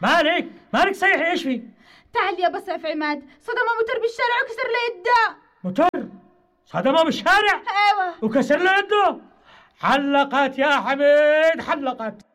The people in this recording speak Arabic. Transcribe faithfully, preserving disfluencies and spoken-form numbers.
مالك مالك صيحي، ايش في؟ تعال يا بصرف عماد، صدمه موتور بالشارع وكسر له يده. موتور صدمه بالشارع؟ ايوه وكسر له يده. حلقت يا حميد حلقت.